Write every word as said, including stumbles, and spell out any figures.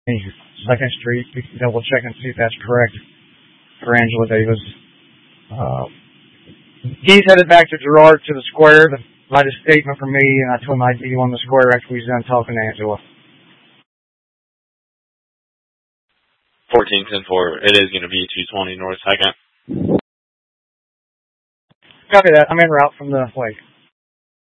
Second Street. You can double check and see if that's correct for Angela Davis. Uh, he's headed back to Girard to the square to write a statement for me, and I told him I'd be on the square after he's done talking to Angela. fourteen ten four, it is going to be two twenty North second. Copy that. I'm en route from the lake.